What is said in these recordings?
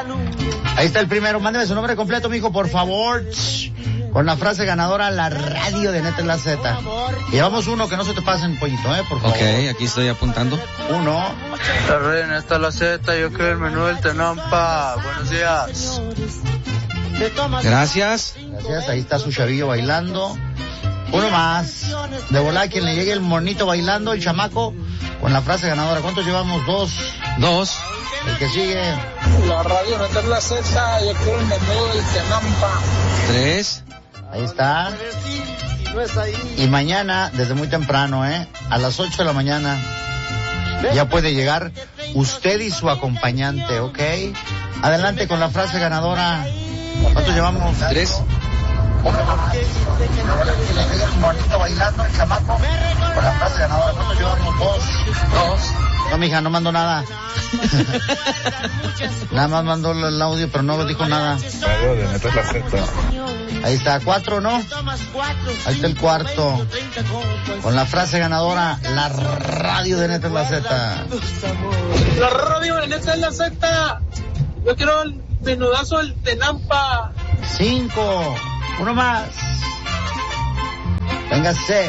Ahí está el primero. Mándeme su nombre completo, mijo, por favor. Con la frase ganadora, la radio de Neta en la Z. Y llevamos uno, que no se te pasen, pollito, por favor. Ok, aquí estoy apuntando. Uno. La radio de Neta en la Z, yo creo el menú del Tenampa. Buenos días. Gracias. Gracias, ahí está su chavillo bailando. Uno más. De volada, quien le llegue el monito bailando, el chamaco, con la frase ganadora. ¿Cuántos llevamos? Dos. El que sigue. La radio Neta en la Z, yo creo el menú del Tenampa. 3. Ahí está. Y mañana, desde muy temprano, a las 8 de la mañana, ya puede llegar usted y su acompañante, ¿ok? Adelante con la frase ganadora. ¿Cuántos llevamos? 3. Bonito bailando, el chamaco, con la frase ganadora. ¿Cuántos llevamos? Dos. No, mija, no mandó nada. Nada más mandó el audio, pero no dijo nada. Radio de Neta en la Z. Ahí está, 4, ¿no? Ahí está el cuarto. Con la frase ganadora, la radio de Neta en la Z. La radio de Neta en la Z. Yo quiero el menudazo del Tenampa. 5. Uno más. Véngase.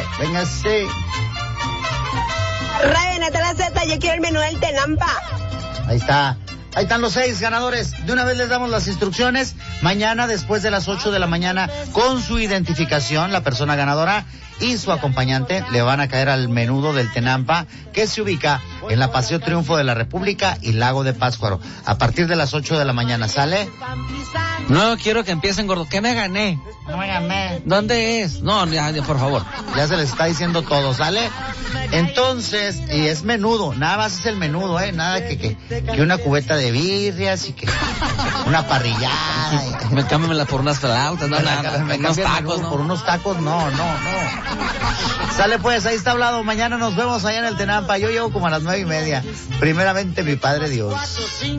Radio de Neta en la Z, yo quiero el menú del Tenampa. Ahí está. Ahí están los 6 ganadores. De una vez les damos las instrucciones. Mañana, después de las 8 de la mañana, con su identificación, la persona ganadora y su acompañante le van a caer al menudo del Tenampa, que se ubica en la Paseo Triunfo de la República y Lago de Pátzcuaro. A partir de las 8 de la mañana, ¿sale? No quiero que empiecen, gordo. ¿Qué me gané? No me gané. ¿Dónde es? No, ya, por favor. Ya se les está diciendo todo, ¿sale? Entonces, y es menudo, nada más es el menudo, nada que una cubeta de birrias y que una parrillada. Cámbiamela por unas flautas, no, unos tacos, ¿no? Por unos tacos, no. Sale pues, ahí está hablado. Mañana nos vemos allá en el Tenampa. Yo llego como a las 9:30. Primeramente, mi Padre Dios.